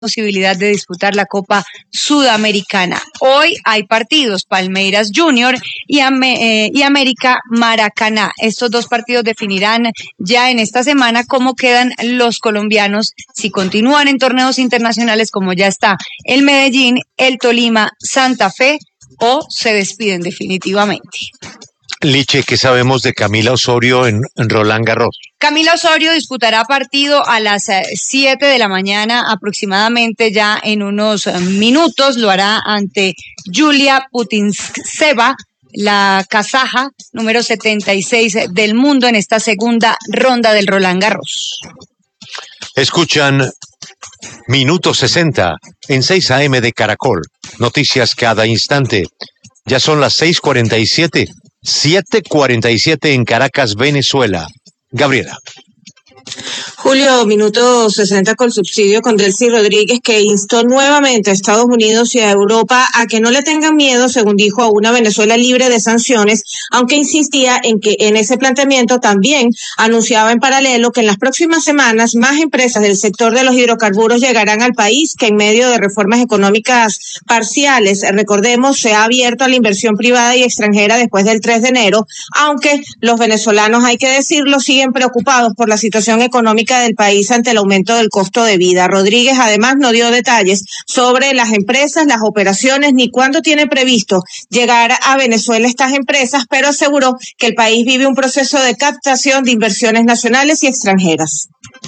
posibilidad de disputar la Copa Sudamericana. Hoy hay partidos, Palmeiras Junior y América Maracaná. Estos dos partidos definirán ya en esta semana cómo quedan los colombianos, si continúan en torneos internacionales como ya está el Medellín, el Tolima, Santa Fe, o se despiden definitivamente. Liche, ¿qué sabemos de Camila Osorio en Roland Garros? Camila Osorio disputará partido a las 7 de la mañana aproximadamente, ya en unos minutos. Lo hará ante Yulia Putintseva, la kazaja número 76 del mundo en esta segunda ronda del Roland Garros. Escuchan Minuto 60 en 6 AM de Caracol. Noticias cada instante. Ya son las 6:47. 7:47 en Caracas, Venezuela. Gabriela. Julio, minuto 60 con subsidio con Delcy Rodríguez, que instó nuevamente a Estados Unidos y a Europa a que no le tengan miedo, según dijo, a una Venezuela libre de sanciones, aunque insistía en que en ese planteamiento también anunciaba en paralelo que en las próximas semanas más empresas del sector de los hidrocarburos llegarán al país, que en medio de reformas económicas parciales, recordemos, se ha abierto a la inversión privada y extranjera después del 3 de enero, aunque los venezolanos, hay que decirlo, siguen preocupados por la situación económica del país ante el aumento del costo de vida. Rodríguez además no dio detalles sobre las empresas, las operaciones, ni cuándo tiene previsto llegar a Venezuela estas empresas, pero aseguró que el país vive un proceso de captación de inversiones nacionales y extranjeras.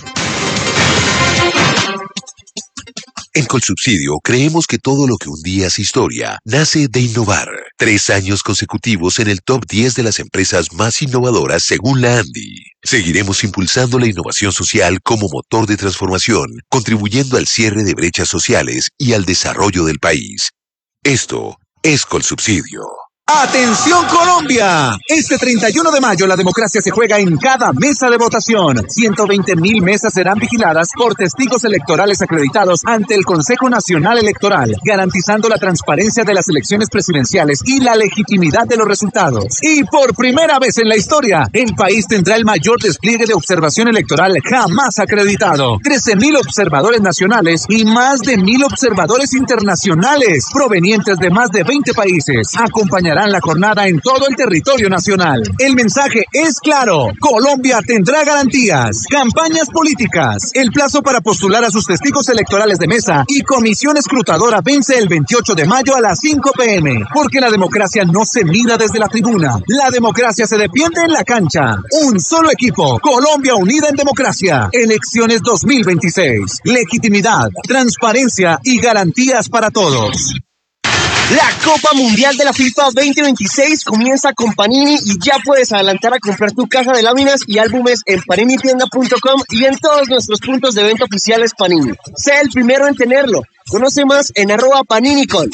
En Colsubsidio creemos que todo lo que un día es historia nace de innovar. 3 años consecutivos en el top 10 de las empresas más innovadoras según la ANDI. Seguiremos impulsando la innovación social como motor de transformación, contribuyendo al cierre de brechas sociales y al desarrollo del país. Esto es Colsubsidio. ¡Atención Colombia! Este 31 de mayo la democracia se juega en cada mesa de votación. 120,000 mesas serán vigiladas por testigos electorales acreditados ante el Consejo Nacional Electoral, garantizando la transparencia de las elecciones presidenciales y la legitimidad de los resultados. Y por primera vez en la historia, el país tendrá el mayor despliegue de observación electoral jamás acreditado. 13,000 observadores nacionales y más de 1,000 observadores internacionales, provenientes de más de 20 países, acompañarán la jornada en todo el territorio nacional. El mensaje es claro: Colombia tendrá garantías. Campañas políticas. El plazo para postular a sus testigos electorales de mesa y comisión escrutadora vence el 28 de mayo a las 5 p.m. Porque la democracia no se mira desde la tribuna. La democracia se defiende en la cancha. Un solo equipo. Colombia unida en democracia. Elecciones 2026. Legitimidad, transparencia y garantías para todos. La Copa Mundial de la FIFA 2026 comienza con Panini y ya puedes adelantar a comprar tu caja de láminas y álbumes en paninitienda.com y en todos nuestros puntos de venta oficiales Panini. Sé el primero en tenerlo. Conoce más en @PaniniCol.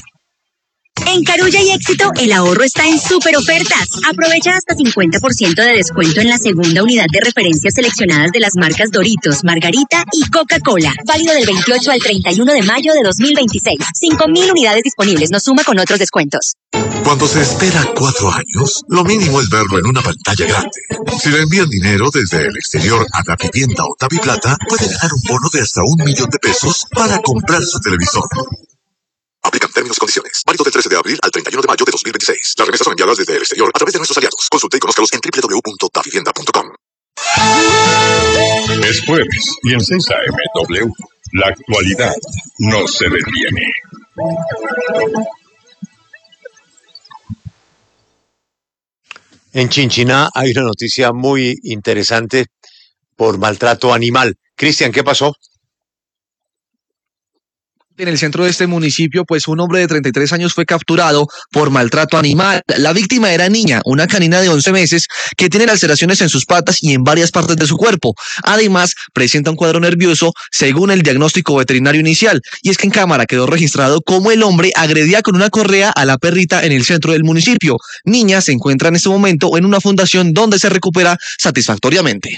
En Carulla y Éxito, el ahorro está en super ofertas. Aprovecha hasta 50% de descuento en la segunda unidad de referencias seleccionadas de las marcas Doritos, Margarita y Coca-Cola. Válido del 28 al 31 de mayo de 2026. 5,000 unidades disponibles. Nos suma con otros descuentos. Cuando se espera 4 años, lo mínimo es verlo en una pantalla grande. Si le envían dinero desde el exterior a Davivienda o Daviplata, puede ganar un bono de hasta 1,000,000 de pesos para comprar su televisor. Aplican términos y condiciones. Válido del 13 de abril al 31 de mayo de 2026. Las remesas son enviadas desde el exterior a través de nuestros aliados. Consulte y conózcalos en www.davivienda.com. Es jueves y en 6 AM la actualidad no se detiene. En Chinchiná hay una noticia muy interesante por maltrato animal. Cristian, ¿qué pasó? En el centro de este municipio, pues un hombre de 33 años fue capturado por maltrato animal. La víctima era niña, una canina de 11 meses que tiene laceraciones en sus patas y en varias partes de su cuerpo. Además, presenta un cuadro nervioso según el diagnóstico veterinario inicial. Y es que en cámara quedó registrado cómo el hombre agredía con una correa a la perrita en el centro del municipio. Niña se encuentra en este momento en una fundación donde se recupera satisfactoriamente.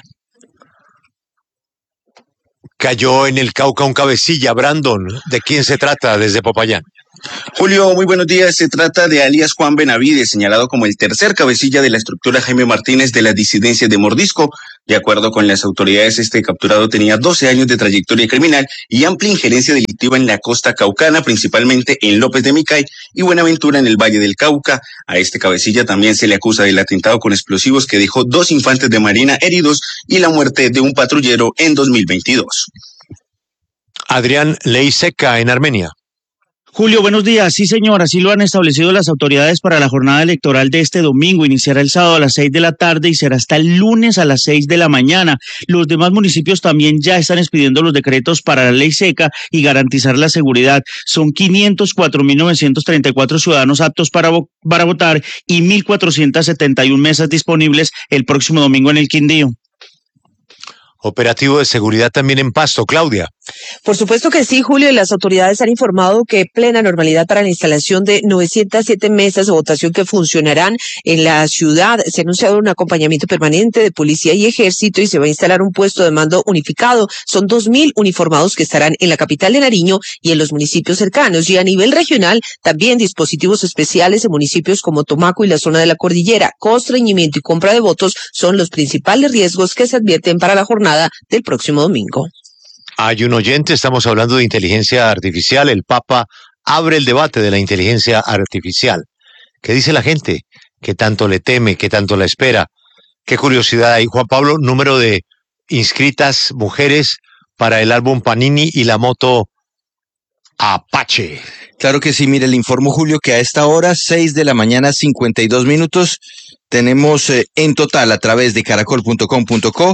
Cayó en el Cauca un cabecilla, Brandon. ¿De quién se trata desde Popayán? Julio, muy buenos días. Se trata de alias Juan Benavides, señalado como el tercer cabecilla de la estructura Jaime Martínez de las disidencias de Mordisco. De acuerdo con las autoridades, este capturado tenía 12 años de trayectoria criminal y amplia injerencia delictiva en la costa caucana, principalmente en López de Micay y Buenaventura en el Valle del Cauca. A este cabecilla también se le acusa del atentado con explosivos que dejó 2 infantes de marina heridos y la muerte de un patrullero en 2022. Adrián, ley seca en Armenia. Julio, buenos días. Sí, señor, así lo han establecido las autoridades para la jornada electoral de este domingo. Iniciará el sábado a las 6 de la tarde y será hasta el lunes a las 6 de la mañana. Los demás municipios también ya están expidiendo los decretos para la ley seca y garantizar la seguridad. Son 504.934 ciudadanos aptos para votar y 1.471 mesas disponibles el próximo domingo en el Quindío. Operativo de seguridad también en Pasto, Claudia. Por supuesto que sí, Julio, y las autoridades han informado que plena normalidad para la instalación de 907 mesas de votación que funcionarán en la ciudad. Se ha anunciado un acompañamiento permanente de policía y ejército y se va a instalar un puesto de mando unificado. Son 2.000 uniformados que estarán en la capital de Nariño y en los municipios cercanos. Y a nivel regional, también dispositivos especiales en municipios como Tomaco y la zona de la cordillera. Constreñimiento y compra de votos son los principales riesgos que se advierten para la jornada del próximo domingo. Hay un oyente, estamos hablando de inteligencia artificial. El Papa abre el debate de la inteligencia artificial. ¿Qué dice la gente? ¿Qué tanto le teme? ¿Qué tanto la espera? ¿Qué curiosidad hay? Juan Pablo, número de inscritas mujeres para el álbum Panini y la moto Apache. Claro que sí, mire, le informo, Julio, que a esta hora, 6 de la mañana, 52 minutos, tenemos en total a través de caracol.com.co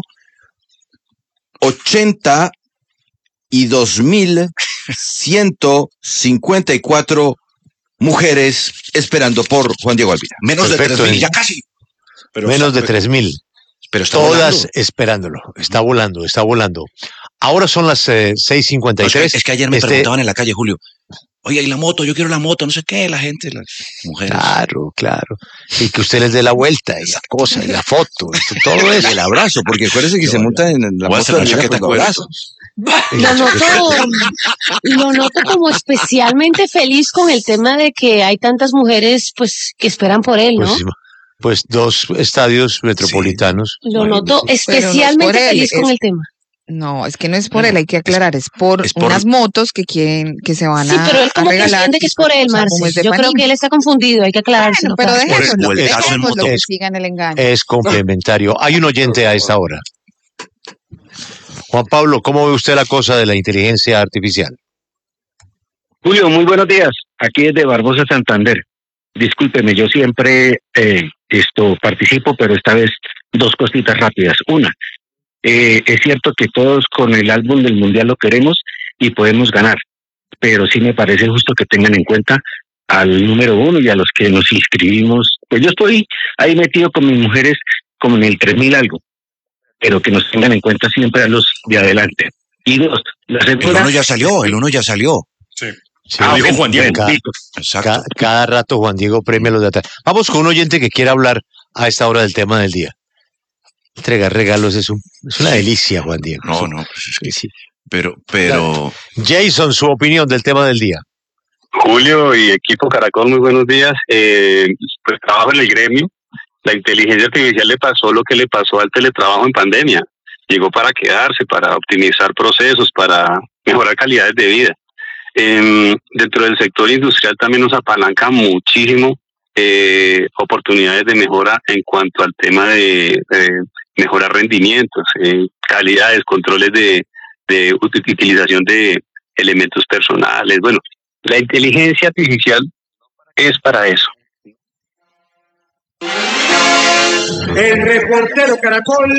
82.154 mujeres esperando por Juan Diego Alvira. Menos Perfecto, de 3.000, ya casi. Pero menos de 3.000. Pero está todas volando. esperándolo. Está volando, está volando. Ahora son las 6:53. No, es que ayer me preguntaban en la calle, Julio. Oye, ¿y la moto? Yo quiero la moto, no sé qué, la gente, las mujeres. Claro, claro. Y que usted les dé la vuelta y la cosa, y la foto, todo eso. Y el abrazo, porque acuérdese que se montan en la moto de chaqueta con abrazos. Lo noto como especialmente feliz con el tema de que hay tantas mujeres pues que esperan por él, ¿no? Pues 2 estadios metropolitanos. Sí. Lo noto especialmente feliz con el tema. No, es que no es por él, hay que aclarar, es por unas motos que quieren, que se van a regalar. Sí, pero él como que entiende que es por él, Marce. Yo creo que él está confundido, hay que aclarárselo. Bueno, pero déjalo que sigan el engaño. Es complementario. Hay un oyente a esta hora. Juan Pablo, ¿cómo ve usted la cosa de la inteligencia artificial? Julio, muy buenos días. Aquí desde Barbosa, Santander. Discúlpeme, yo siempre participo, pero esta vez 2 cositas rápidas. Una, es cierto que todos con el álbum del Mundial lo queremos y podemos ganar, pero sí me parece justo que tengan en cuenta al número 1 y a los que nos inscribimos. Pues yo estoy ahí metido con mis mujeres como en el 3.000 algo, pero que nos tengan en cuenta siempre a los de adelante. Y 2, la segunda... El 1 ya salió. Sí. Sí, dijo Juan Diego. Cada rato Juan Diego premia los de atrás. Vamos con un oyente que quiera hablar a esta hora del tema del día. Entregar regalos es una delicia, Juan Diego. No, pues es que sí. Pero... Jason, su opinión del tema del día. Julio y equipo Caracol, muy buenos días. Pues trabajo en el gremio. La inteligencia artificial le pasó lo que le pasó al teletrabajo en pandemia. Llegó para quedarse, para optimizar procesos, para mejorar calidades de vida. Dentro del sector industrial también nos apalanca muchísimo oportunidades de mejora en cuanto al tema de mejorar rendimientos, calidades, controles de utilización de elementos personales. Bueno, la inteligencia artificial es para eso. El reportero Caracol.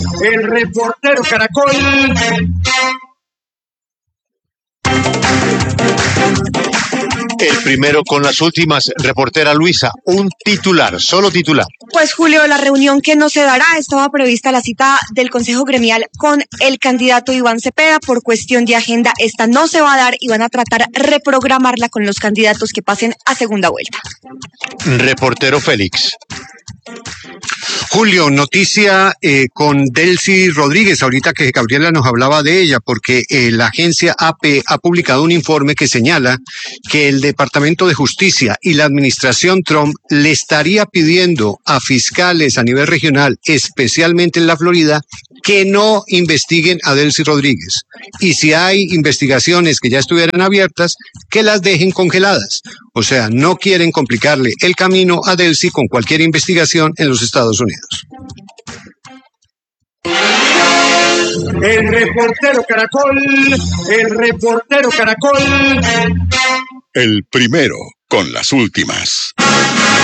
El primero con las últimas, reportera Luisa, un titular, solo titular. Pues Julio, la reunión que no se dará, estaba prevista la cita del Consejo Gremial con el candidato Iván Cepeda. Por cuestión de agenda, esta no se va a dar y van a tratar reprogramarla con los candidatos que pasen a segunda vuelta. Reportero Félix. Julio, noticia con Delcy Rodríguez, ahorita que Gabriela nos hablaba de ella, porque la agencia AP ha publicado un informe que señala que el Departamento de Justicia y la administración Trump le estaría pidiendo a fiscales a nivel regional, especialmente en la Florida, que no investiguen a Delcy Rodríguez. Y si hay investigaciones que ya estuvieran abiertas, que las dejen congeladas. O sea, no quieren complicarle el camino a Delcy con cualquier investigación en los Estados Unidos. El reportero Caracol. El primero con las últimas.